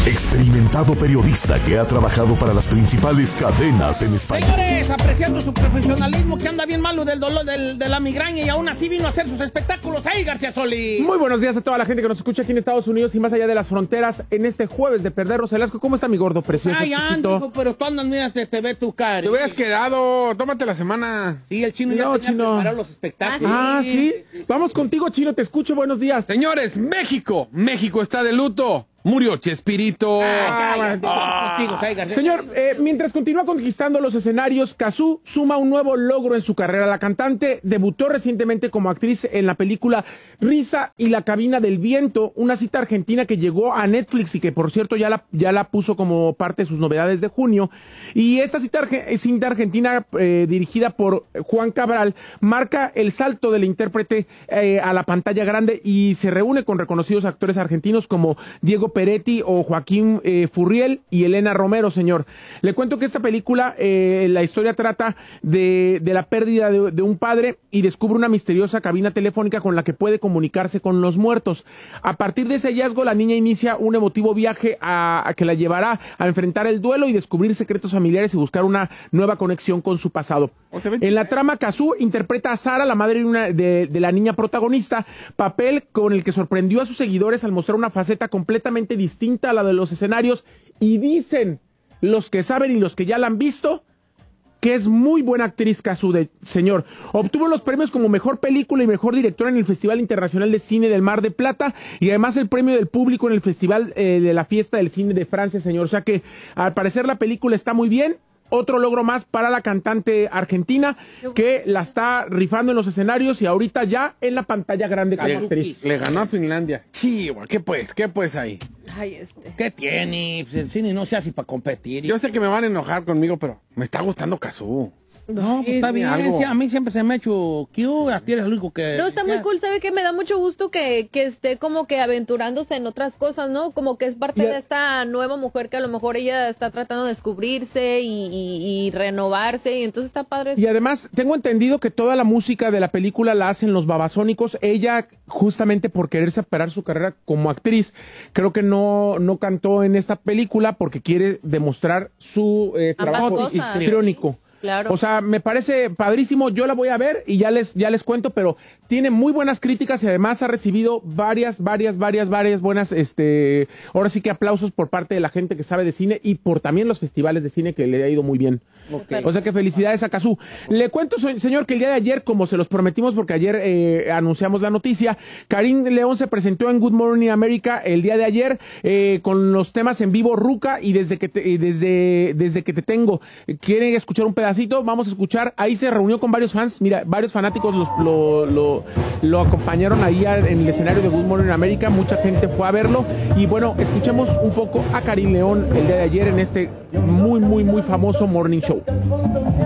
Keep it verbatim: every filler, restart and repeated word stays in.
experimentado periodista que ha trabajado para las principales cadenas en España. Señores, apreciando su profesionalismo, que anda bien malo del dolor del, de la migraña y aún así vino a hacer sus espectáculos ahí, García Solís. Muy buenos días a toda la gente que nos escucha aquí en Estados Unidos y más allá de las fronteras en este jueves de Perder Roselasco. ¿Cómo está mi gordo precioso? Ay, ando, hijo, pero tú andas, mira, te, te ve tu cara. Te hubieras quedado, tómate la semana. Sí, el chino ya No, tenía Chino. preparado los espectáculos. Ah, sí, ¿sí? sí, sí. Vamos contigo, Chino, te escucho, buenos días. Señores, México, México está de luto. Murió Chespirito. Ah, cállate, Ah. contigo, ahí, García. Señor, eh, mientras continúa conquistando los escenarios, Cazzu suma un nuevo logro en su carrera. La cantante debutó recientemente como actriz en la película Risa y la cabina del viento, una cita argentina que llegó a Netflix y que, por cierto, ya la, ya la puso como parte de sus novedades de junio. Y esta cita, arge- cinta argentina eh, dirigida por Juan Cabral marca el salto del intérprete eh, a la pantalla grande y se reúne con reconocidos actores argentinos como Diego Peretti o Joaquín eh, Furriel y Elena Romero, señor. Le cuento que esta película, eh, la historia trata de, de la pérdida de, de un padre y descubre una misteriosa cabina telefónica con la que puede comunicarse con los muertos. A partir de ese hallazgo, la niña inicia un emotivo viaje a, a que la llevará a enfrentar el duelo y descubrir secretos familiares y buscar una nueva conexión con su pasado. En la trama, Cazzu interpreta a Sara, la madre de, una, de, de la niña protagonista, papel con el que sorprendió a sus seguidores al mostrar una faceta completamente distinta a la de los escenarios, y dicen los que saben y los que ya la han visto que es muy buena actriz. Cazzu, de señor. Obtuvo los premios como mejor película y mejor directora en el Festival Internacional de Cine del Mar de Plata y además el premio del público en el Festival eh, de la Fiesta del Cine de Francia, señor. O sea que al parecer la película está muy bien. Otro logro más para la cantante argentina que la está rifando en los escenarios y ahorita ya en la pantalla grande como Le, actriz. le ganó a Finlandia. Chihuahua, ¿qué pues? ¿Qué pues ahí? Ay, este. ¿Qué tiene? Pues el cine no se hace para competir. Yo sé que me van a enojar conmigo, pero me está gustando Cazzu. No, pues está bien. algo. Sí, a mí siempre se me ha hecho cute. A ti eres el único que... No, está muy cool, ¿sabe qué? Me da mucho gusto que, que esté como que aventurándose en otras cosas, ¿no? Como que es parte Y a- de esta nueva mujer que a lo mejor ella está tratando de descubrirse y, y- y renovarse, y entonces está padre. Y además, tengo entendido que toda la música de la película la hacen los Babasónicos. Ella, justamente por querer separar su carrera como actriz, creo que no, no cantó en esta película porque quiere demostrar su eh, Ambas trabajo cosas. histriónico. Claro. O sea, me parece padrísimo, yo la voy a ver y ya les, ya les cuento, pero tiene muy buenas críticas y además ha recibido varias, varias, varias, varias buenas, este, ahora sí que aplausos por parte de la gente que sabe de cine y por también los festivales de cine que le ha ido muy bien. Okay. O sea que felicidades a Cazzu. Le cuento, so- señor, que el día de ayer, como se los prometimos porque ayer eh, anunciamos la noticia, Karim León se presentó en Good Morning America el día de ayer eh, con los temas en vivo Ruca y desde que te, y desde, desde que te tengo. ¿Quieren escuchar un pedacito? Vamos a escuchar. Ahí se reunió con varios fans. Mira, varios fanáticos los, lo, lo, lo acompañaron ahí a- en el escenario de Good Morning America. Mucha gente fue a verlo. Y bueno, escuchemos un poco a Karim León el día de ayer en este muy, muy, muy famoso Morning Show.